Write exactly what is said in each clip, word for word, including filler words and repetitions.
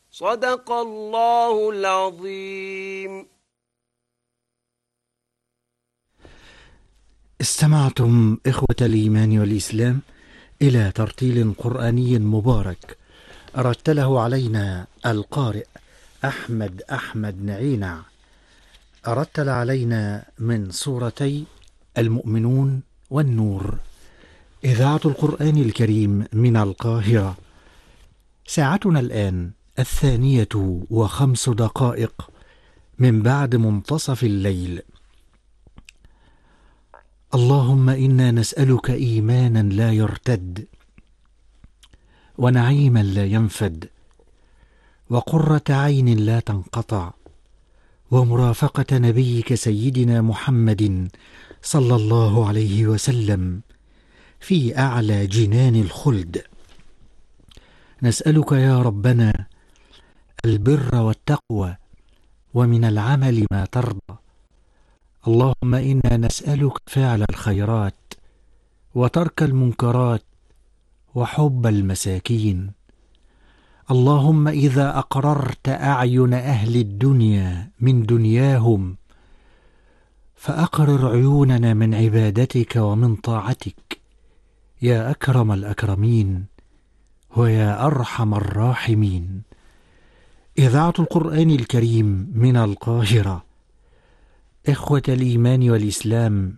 صدق الله العظيم. استمعتم إخوة الإيمان والإسلام إلى ترتيل قرآني مبارك رتله علينا القارئ أحمد أحمد نعينع، رتل علينا من سورتي المؤمنون والنور. إذاعة القرآن الكريم من القاهرة. ساعتنا الآن الثانية وخمس دقائق من بعد منتصف الليل. اللهم إنا نسألك إيمانا لا يرتد، ونعيما لا ينفد، وقرة عين لا تنقطع، ومرافقة نبيك سيدنا محمد صلى الله عليه وسلم في أعلى جنان الخلد. نسألك يا ربنا البر والتقوى، ومن العمل ما ترضى. اللهم إنا نسألك فعل الخيرات، وترك المنكرات، وحب المساكين. اللهم إذا أقررت أعين أهل الدنيا من دنياهم، فأقرر عيوننا من عبادتك ومن طاعتك يا أكرم الأكرمين ويا أرحم الراحمين. إذاعة القرآن الكريم من القاهرة. إخوة الإيمان والإسلام،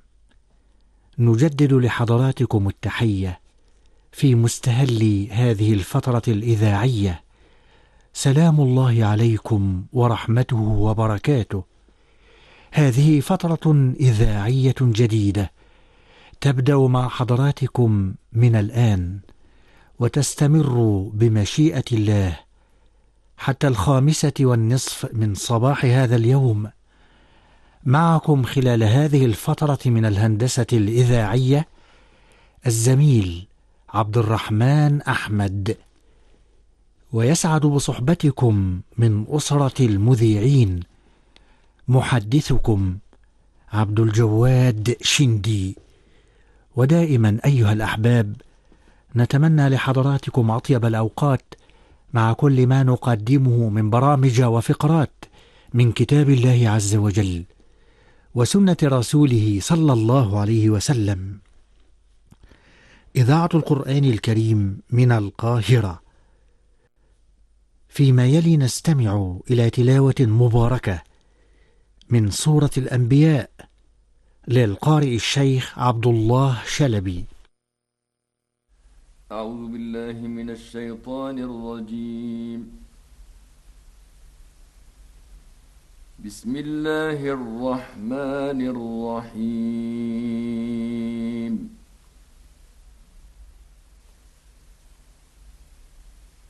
نجدد لحضراتكم التحية في مستهل هذه الفترة الإذاعية. سلام الله عليكم ورحمته وبركاته. هذه فترة إذاعية جديدة تبدأ مع حضراتكم من الآن، وتستمر بمشيئة الله حتى الخامسة والنصف من صباح هذا اليوم. معكم خلال هذه الفترة من الهندسة الإذاعية الزميل عبد الرحمن أحمد، ويسعد بصحبتكم من أسرة المذيعين محدثكم عبد الجواد شندي. ودائما أيها الأحباب، نتمنى لحضراتكم أطيب الأوقات مع كل ما نقدمه من برامج وفقرات من كتاب الله عز وجل وسنة رسوله صلى الله عليه وسلم. إذاعة القرآن الكريم من القاهرة. فيما يلي نستمع إلى تلاوة مباركة من سورة الأنبياء للقارئ الشيخ عبد الله شلبي. أعوذ بالله من الشيطان الرجيم. بسم الله الرحمن الرحيم.